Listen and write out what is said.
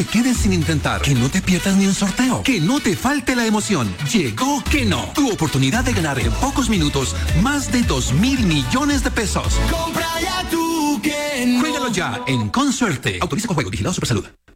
quedes sin intentar, que no te pierdas ni un sorteo, que no te falte la emoción. Llegó Keno, tu oportunidad de ganar en pocos minutos más de 2.000 millones de pesos. Compra ya tu Keno. Juégalo ya en Consuerte. Autoriza con juego, vigilado Supersalud.